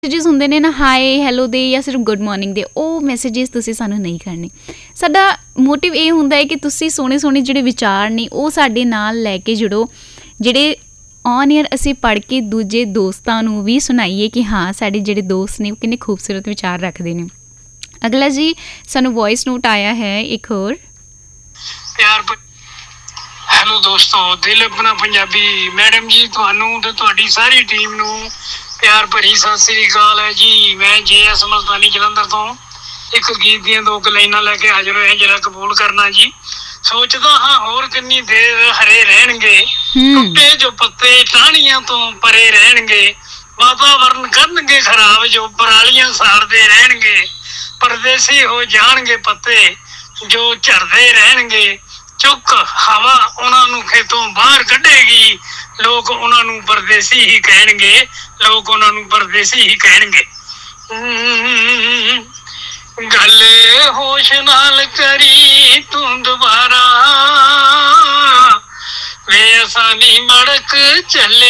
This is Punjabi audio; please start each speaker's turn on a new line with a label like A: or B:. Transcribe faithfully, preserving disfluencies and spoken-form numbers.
A: ਮੈਸੇਜਿਸ ਹੁੰਦੇ ਨੇ ਨਾ ਹਾਏ ਹੈਲੋ ਦੇ ਜਾਂ ਸਿਰਫ ਗੁੱਡ ਮਾਰਨਿੰਗ ਦੇ, ਉਹ ਮੈਸੇਜਿਸ ਤੁਸੀਂ ਸਾਨੂੰ ਨਹੀਂ ਕਰਨੇ। ਸਾਡਾ ਮੋਟਿਵ ਇਹ ਹੁੰਦਾ ਹੈ ਕਿ ਤੁਸੀਂ ਸੋਹਣੇ ਸੋਹਣੇ ਜਿਹੜੇ ਵਿਚਾਰ ਨੇ ਉਹ ਸਾਡੇ ਨਾਲ ਲੈ ਕੇ ਜੁੜੋ, ਜਿਹੜੇ ਔਨ ਏਅਰ ਅਸੀਂ ਪੜ੍ਹ ਕੇ ਦੂਜੇ ਦੋਸਤਾਂ ਨੂੰ ਵੀ ਸੁਣਾਈਏ ਕਿ ਹਾਂ ਸਾਡੇ ਜਿਹੜੇ ਦੋਸਤ ਨੇ ਉਹ ਕਿੰਨੇ ਖੂਬਸੂਰਤ ਵਿਚਾਰ ਰੱਖਦੇ ਨੇ। ਅਗਲਾ ਜੀ ਸਾਨੂੰ ਵੌਇਸ ਨੋਟ ਆਇਆ ਹੈ ਇੱਕ ਹੋਰ।
B: ਪਿਆਰ ਹੈਲੋ ਦੋਸਤੋ, ਦਿਲ ਆਪਣਾ ਪੰਜਾਬੀ ਮੈਡਮ ਜੀ, ਤੁਹਾਨੂੰ ਤੇ ਤੁਹਾਡੀ ਸਾਰੀ ਟੀਮ ਨੂੰ ਪਿਆਰ ਭਰੀ ਸਤਿ ਸ੍ਰੀ ਅਕਾਲ ਹੈ ਜੀ। ਮੈਂ ਜੇ ਐਸ ਮਲਤਾਨੀ ਜਲੰਧਰ ਤੋਂ ਇੱਕ ਗੀਤ ਦੀਆਂ ਦੋ ਕੁ ਲਾਈਨਾਂ ਲੈ ਕੇ ਹਾਜ਼ਰ ਹੋਇਆ, ਜਰਾ ਕਬੂਲ ਕਰਨਾ ਜੀ। ਸੋਚਦਾ ਹਾਂ ਹੋਰ ਕਿੰਨੀ ਦੇਰ ਹਰੇ ਰਹਿਣਗੇ, ਟੁੱਟੇ ਜੋ ਪੱਤੇ ਟਾਹਣੀਆਂ ਤੋਂ ਪਰੇ ਰਹਿਣਗੇ, ਵਾਤਾਵਰਨ ਕਰਨਗੇ ਖਰਾਬ ਜੋ ਪਰਾਲੀਆਂ ਸਾੜਦੇ ਰਹਿਣਗੇ, ਪਰਦੇਸੀ ਹੋ ਜਾਣਗੇ ਪੱਤੇ ਜੋ ਝੜਦੇ ਰਹਿਣਗੇ, ਚੁੱਕ ਹਵਾ ਉਹਨਾਂ ਨੂੰ ਖੇਤੋਂ ਬਾਹਰ ਕੱਢੇਗੀ, ਲੋਕ ਉਹਨਾਂ ਨੂੰ ਪਰਦੇਸੀ ਹੀ ਕਹਿਣਗੇ, ਲੋਕ ਉਹਨਾਂ ਨੂੰ ਪਰਦੇਸੀ ਹੀ ਕਹਿਣਗੇ। ਗੱਲ ਹੋਸ਼ ਨਾਲ ਕਰੀ ਤੂੰ ਦੁਬਾਰਾ, ਵੇ ਅਸਾਂ ਨੀ ਮੜਕ ਚੱਲੇ